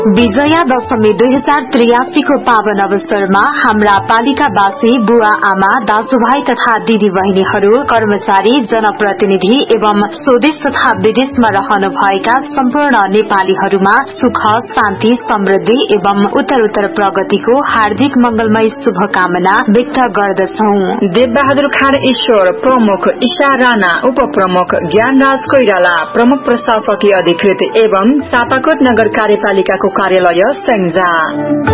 विजया दशमी 2083 को पावन अवसरमा हाम्रा पालिकावासी बुवा आमा दाजुभाइ तथा दिदी बहिनीहरू कर्मचारी जनप्रतिनिधि एवं स्वदेश तथा विदेशमा रहनुभएका सम्पूर्ण नेपालीहरूमा सुख शान्ति समृद्धि एवं उत्तरोत्तर प्रगतिको हार्दिक मंगलमय शुभकामना व्यक्त गर्दछौं। देवबहादुर खाँड ईश्वर प्रमुख, ईशा राणा उपप्रमुख, ज्ञानराज कोइराला प्रमुख प्रशासकीय अधिकृत एवं चापाकोट नगर कार्यपालिकाको कार्यालय स्याङ्जा।